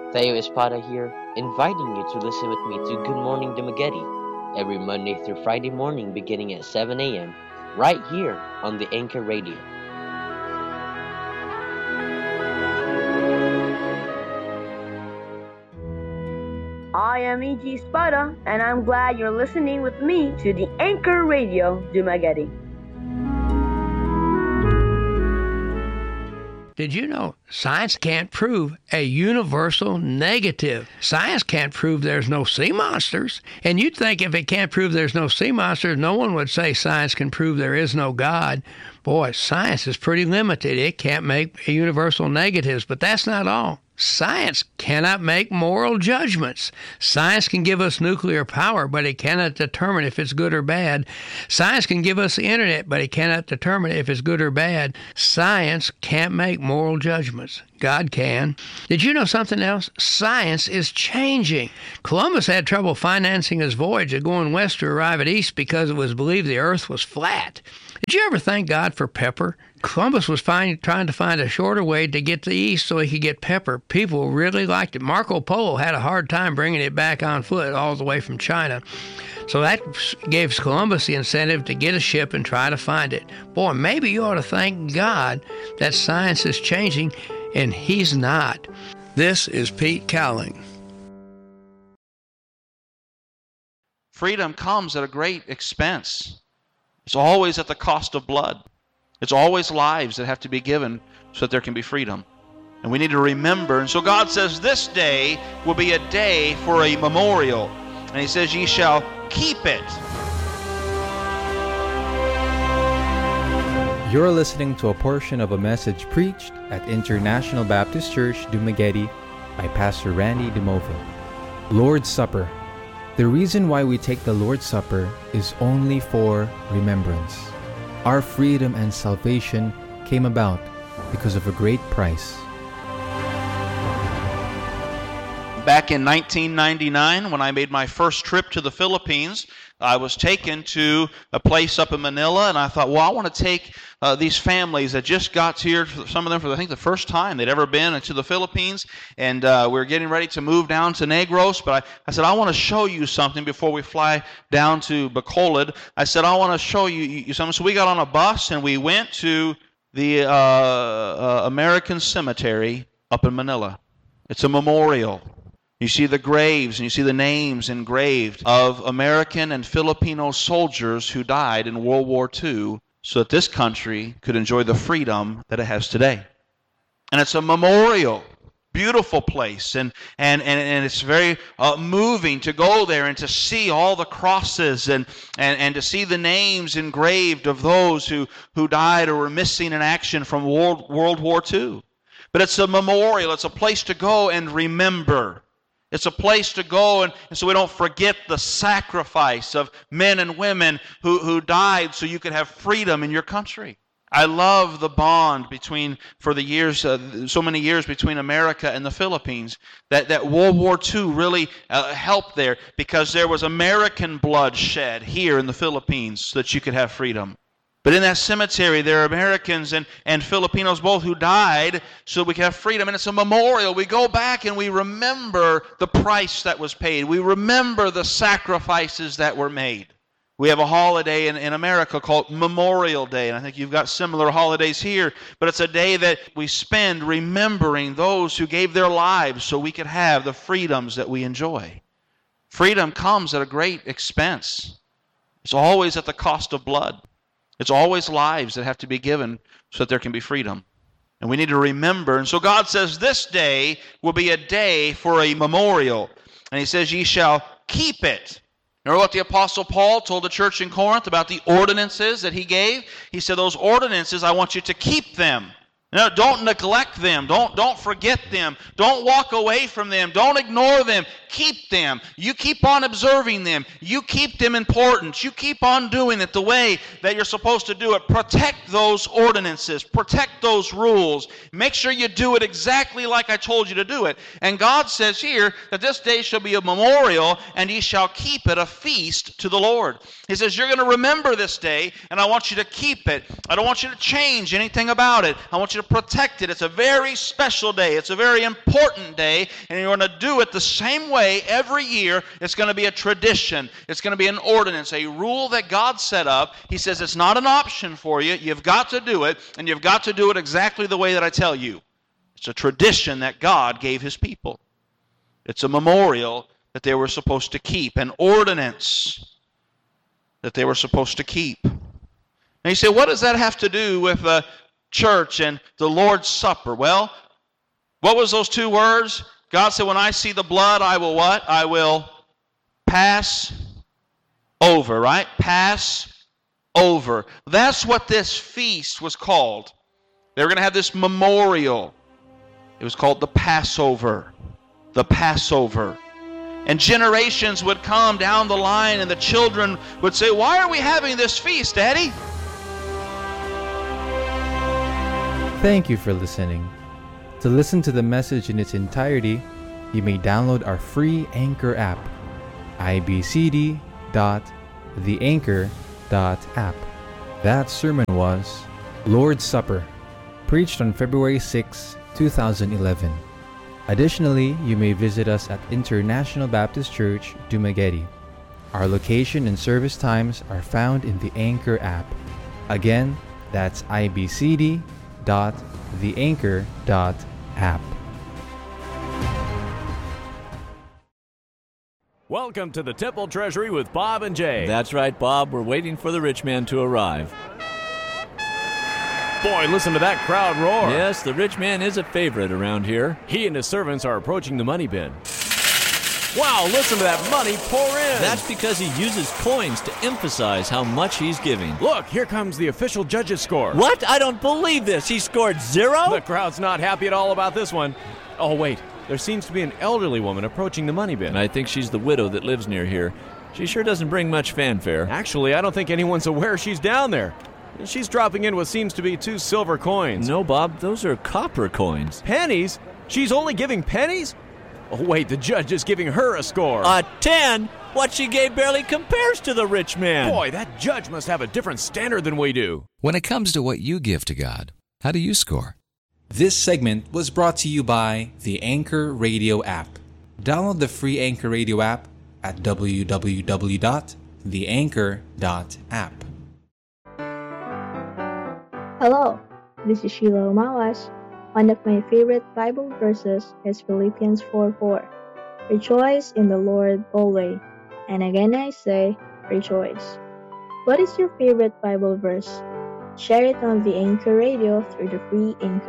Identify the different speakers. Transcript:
Speaker 1: Theo Espada here, inviting you to listen with me to Good Morning Dumaguete every Monday through Friday morning beginning at 7 a.m. right here on the Anchor Radio.
Speaker 2: I am E.G. Spada, and I'm glad you're listening with me to the Anchor Radio Dumaguete.
Speaker 3: Did you know science can't prove a universal negative? Science can't prove there's no sea monsters. And you'd think if it can't prove there's no sea monsters, no one would say science can prove there is no God. Boy, science is pretty limited. It can't make universal negatives, but that's not all. Science cannot make moral judgments. Science can give us nuclear power, but it cannot determine if it's good or bad. Science can give us the internet, but it cannot determine if it's good or bad. Science can't make moral judgments. God can. Did you know something else? Science is changing. Columbus had trouble financing his voyage of going west to arrive at east because it was believed the earth was flat. Did you ever thank God for pepper? Columbus was trying to find a shorter way to get to the east so he could get pepper. People really liked it. Marco Polo had a hard time bringing it back on foot all the way from China. So that gave Columbus the incentive to get a ship and try to find it. Boy, maybe you ought to thank God that science is changing and he's not. This is Pete Cowling.
Speaker 4: Freedom comes at a great expense. It's always at the cost of blood. It's always lives that have to be given so that there can be freedom. And we need to remember. And so God says this day will be a day for a memorial. And he says, ye shall keep it.
Speaker 5: You're listening to a portion of a message preached at International Baptist Church, Dumaguete by Pastor Randy DeMova. Lord's Supper. The reason why we take the Lord's Supper is only for remembrance. Our freedom and salvation came about because of a great price.
Speaker 4: Back in 1999, when I made my first trip to the Philippines, I was taken to a place up in Manila, and I thought, well, I want to take these families that just got here, some of them for, I think, the first time they'd ever been into the Philippines, and we were getting ready to move down to Negros, but I said, I want to show you something before we fly down to Bacolod. I said, I want to show you something. So we got on a bus, and we went to the American Cemetery up in Manila. It's a memorial. You see the graves and you see the names engraved of American and Filipino soldiers who died in World War II so that this country could enjoy the freedom that it has today. And it's a memorial, beautiful place, and it's very moving to go there and to see all the crosses and to see the names engraved of those who died or were missing in action from World War II. But it's a memorial. It's a place to go and remember. It's a place to go and so we don't forget the sacrifice of men and women who died so you could have freedom in your country. I love the bond for the years, so many years between America and the Philippines, that World War II really helped there because there was American blood shed here in the Philippines so that you could have freedom. But in that cemetery, there are Americans and Filipinos both who died so we can have freedom. And it's a memorial. We go back and we remember the price that was paid. We remember the sacrifices that were made. We have a holiday in America called Memorial Day, and I think you've got similar holidays here. But it's a day that we spend remembering those who gave their lives so we could have the freedoms that we enjoy. Freedom comes at a great expense. It's always at the cost of blood. It's always lives that have to be given so that there can be freedom. And we need to remember. And so God says this day will be a day for a memorial. And he says, ye shall keep it. Remember what the Apostle Paul told the church in Corinth about the ordinances that he gave? He said, those ordinances, I want you to keep them. No, don't neglect them. Don't forget them. Don't walk away from them. Don't ignore them. Keep them. You keep on observing them. You keep them important. You keep on doing it the way that you're supposed to do it. Protect those ordinances. Protect those rules. Make sure you do it exactly like I told you to do it. And God says here that this day shall be a memorial, and ye shall keep it a feast to the Lord. He says, you're going to remember this day, and I want you to keep it. I don't want you to change anything about it. I want you you to protect it. It's a very special day. It's a very important day, and you're going to do it the same way every year. It's going to be a tradition. It's going to be an ordinance, a rule that God set up. He says it's not an option for you. You've got to do it, and you've got to do it exactly the way that I tell you. It's a tradition that God gave His people. It's a memorial that they were supposed to keep, an ordinance that they were supposed to keep. And you say, what does that have to do with the church and the Lord's Supper? Well, what was those two words? God said, when I see the blood, I will what? I will pass over, right? Pass over. That's what this feast was called. They were going to have this memorial. It was called the Passover. The Passover. And generations would come down the line, and the children would say, why are we having this feast, Daddy?
Speaker 5: Thank you for listening. To listen to the message in its entirety, you may download our free Anchor app, ibcd.theanchor.app. That sermon was Lord's Supper, preached on February 6, 2011. Additionally, you may visit us at International Baptist Church, Dumaguete. Our location and service times are found in the Anchor app. Again, that's ibcd.theanchor.app.
Speaker 6: Welcome to the Temple Treasury with Bob and Jay.
Speaker 7: That's right, Bob. We're waiting for the rich man to arrive.
Speaker 6: Boy, listen to that crowd roar.
Speaker 7: Yes, the rich man is a favorite around here.
Speaker 6: He and his servants are approaching the money bin. Wow, listen to that money pour in.
Speaker 7: That's because he uses coins to emphasize how much he's giving.
Speaker 6: Look, here comes the official judge's score.
Speaker 7: What? I don't believe this. He scored 0?
Speaker 6: The crowd's not happy at all about this one. Oh, wait. There seems to be an elderly woman approaching the money bin.
Speaker 7: I think she's the widow that lives near here. She sure doesn't bring much fanfare.
Speaker 6: Actually, I don't think anyone's aware she's down there. She's dropping in what seems to be 2 silver coins.
Speaker 7: No, Bob, those are copper coins.
Speaker 6: Pennies? She's only giving pennies? Oh, wait, the judge is giving her a score.
Speaker 7: A 10? What she gave barely compares to the rich man.
Speaker 6: Boy, that judge must have a different standard than we do.
Speaker 8: When it comes to what you give to God, how do you score?
Speaker 5: This segment was brought to you by the Anchor Radio app. Download the free Anchor Radio app at www.theanchor.app.
Speaker 9: Hello, this is Sheila Umawas. One of my favorite Bible verses is Philippians 4:4. Rejoice in the Lord always. And again I say, rejoice. What is your favorite Bible verse? Share it on the Anchor Radio through the free Anchor